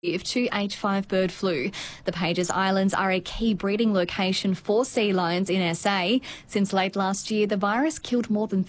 to H5 bird flu. The Pages Islands are a key breeding location for sea lions in SA. Since late last year, the virus killed more than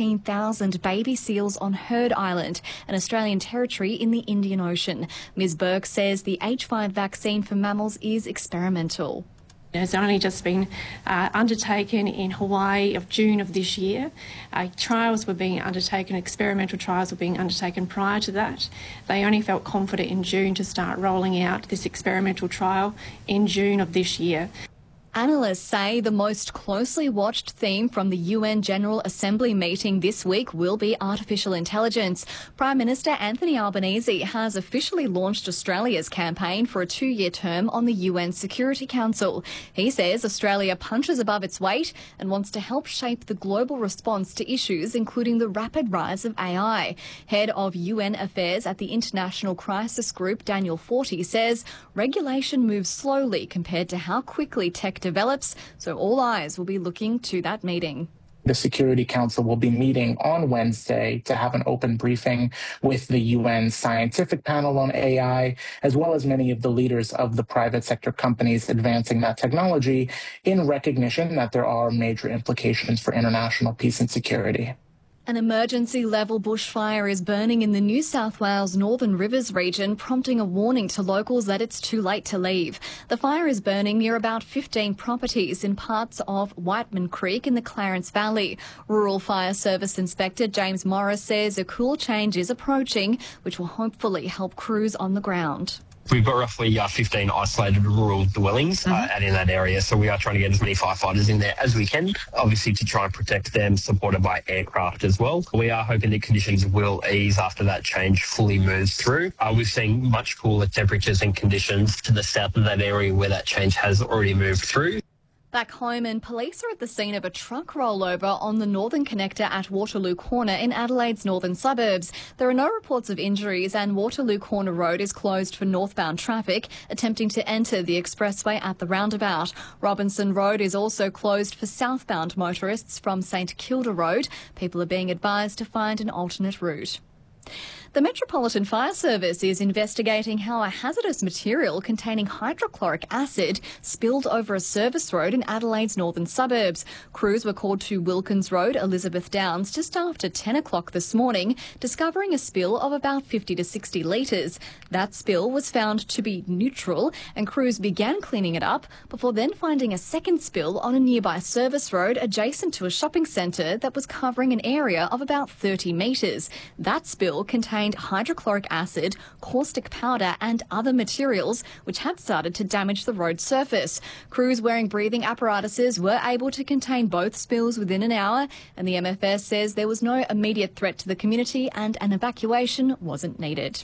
13,000 baby seals on Heard Island, an Australian territory in the Indian Ocean. Ms Burke says the H5 vaccine for mammals is experimental. It has only just been undertaken in Hawaii of June of this year. Trials were being undertaken, experimental trials were being undertaken prior to that. They only felt confident in June to start rolling out this experimental trial in June of this year. Analysts say the most closely watched theme from the UN General Assembly meeting this week will be artificial intelligence. Prime Minister Anthony Albanese has officially launched Australia's campaign for a 2-year term on the UN Security Council. He says Australia punches above its weight and wants to help shape the global response to issues including the rapid rise of AI. Head of UN Affairs at the International Crisis Group, Daniel Forty, says regulation moves slowly compared to how quickly tech develops, so all eyes will be looking to that meeting. The Security Council will be meeting on Wednesday to have an open briefing with the UN scientific panel on AI, as well as many of the leaders of the private sector companies advancing that technology, in recognition that there are major implications for international peace and security. An emergency-level bushfire is burning in the New South Wales Northern Rivers region, prompting a warning to locals that it's too late to leave. The fire is burning near about 15 properties in parts of Whiteman Creek in the Clarence Valley. Rural Fire Service Inspector James Morris says a cool change is approaching, which will hopefully help crews on the ground. We've got roughly 15 isolated rural dwellings out in that area, so we are trying to get as many firefighters in there as we can, obviously to try and protect them, supported by aircraft as well. We are hoping that conditions will ease after that change fully moves through. We're seeing much cooler temperatures and conditions to the south of that area where that change has already moved through. Back home, and police are at the scene of a truck rollover on the Northern Connector at Waterloo Corner in Adelaide's northern suburbs. There are no reports of injuries, and Waterloo Corner Road is closed for northbound traffic attempting to enter the expressway at the roundabout. Robinson Road is also closed for southbound motorists from St Kilda Road. People are being advised to find an alternate route. The Metropolitan Fire Service is investigating how a hazardous material containing hydrochloric acid spilled over a service road in Adelaide's northern suburbs. Crews were called to Wilkins Road, Elizabeth Downs, just after 10 o'clock this morning, discovering a spill of about 50 to 60 litres. That spill was found to be neutral, and crews began cleaning it up before then finding a second spill on a nearby service road adjacent to a shopping centre that was covering an area of about 30 metres. That spill contained hydrochloric acid, caustic powder and other materials which had started to damage the road surface. Crews wearing breathing apparatuses were able to contain both spills within an hour, and the MFS says there was no immediate threat to the community and an evacuation wasn't needed.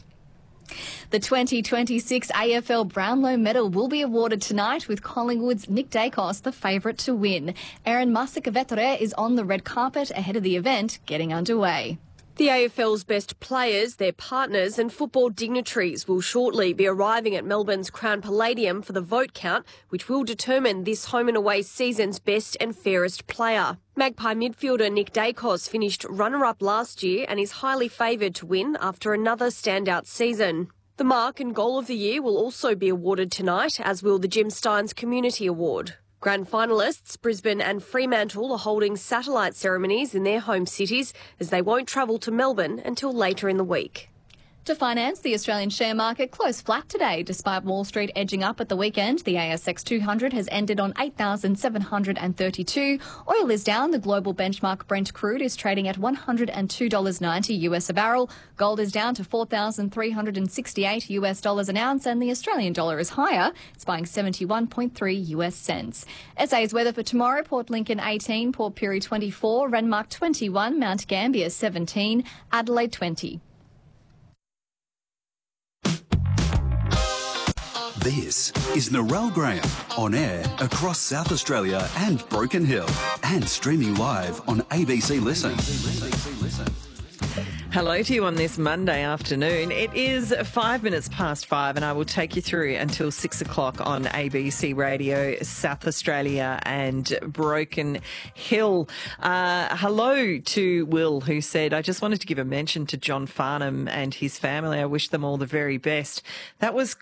The 2026 AFL Brownlow Medal will be awarded tonight, with Collingwood's Nick Dacos the favourite to win. Aaron Masika-Vetore is on the red carpet ahead of the event getting underway. The AFL's best players, their partners and football dignitaries will shortly be arriving at Melbourne's Crown Palladium for the vote count, which will determine this home and away season's best and fairest player. Magpie midfielder Nick Dacos finished runner-up last year and is highly favoured to win after another standout season. The mark and goal of the year will also be awarded tonight, as will the Jim Stynes Community Award. Grand finalists Brisbane and Fremantle are holding satellite ceremonies in their home cities, as they won't travel to Melbourne until later in the week. To finance, the Australian share market closed flat today. Despite Wall Street edging up at the weekend, the ASX 200 has ended on 8,732. Oil is down. The global benchmark Brent crude is trading at $102.90 US a barrel. Gold is down to $4,368 US dollars an ounce, and the Australian dollar is higher. It's buying 71.3 US cents. SA's weather for tomorrow: Port Lincoln 18, Port Pirie 24, Renmark 21, Mount Gambier 17, Adelaide 20. This is Narelle Graham, on air across South Australia and Broken Hill, and streaming live on ABC Listen. Hello to you on this Monday afternoon. It is 5 minutes past 5, and I will take you through until 6 o'clock on ABC Radio, South Australia and Broken Hill. Hello to Will, who said, I just wanted to give a mention to John Farnham and his family. I wish them all the very best. That was